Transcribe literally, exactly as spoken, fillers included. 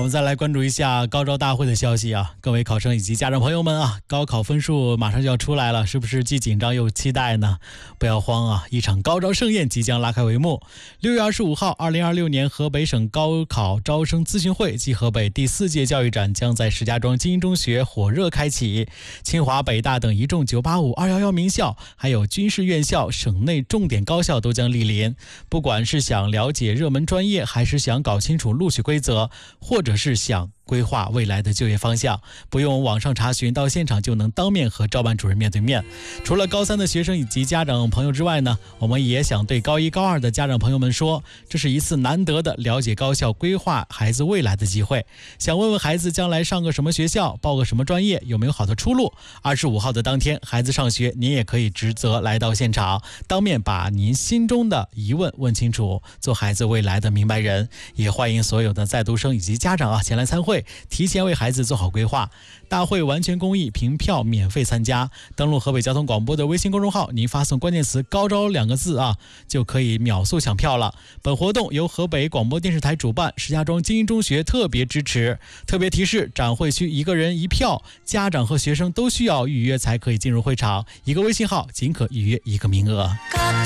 我们再来关注一下高招大会的消息啊，各位考生以及家长朋友们啊，高考分数马上就要出来了，是不是既紧张又期待呢？不要慌啊，一场高招盛宴即将拉开帷幕。六月二十五号，二零二六年河北省高考招生咨询会暨河北第四届教育展将在石家庄精英中学火热开启。清华、北大等一众九八五、二一一名校，还有军事院校、省内重点高校都将莅临。不管是想了解热门专业，还是想搞清楚录取规则，或者是想规划未来的就业方向，不用网上查询，到现场就能当面和招办主任面对面。除了高三的学生以及家长朋友之外呢，我们也想对高一高二的家长朋友们说，这是一次难得的了解高校、规划孩子未来的机会。想问问孩子将来上个什么学校，报个什么专业，有没有好的出路？二十五号的当天，孩子上学，您也可以职责来到现场，当面把您心中的疑问问清楚，做孩子未来的明白人。也欢迎所有的在读生以及家长啊前来参会，提前为孩子做好规划。大会完全公益，凭票免费参加。登录河北交通广播的微信公众号，您发送关键词高招两个字啊，就可以秒速抢票了。本活动由河北广播电视台主办，石家庄精英中学特别支持。特别提示，展会区一个人一票，家长和学生都需要预约才可以进入会场，一个微信号仅可预约一个名额。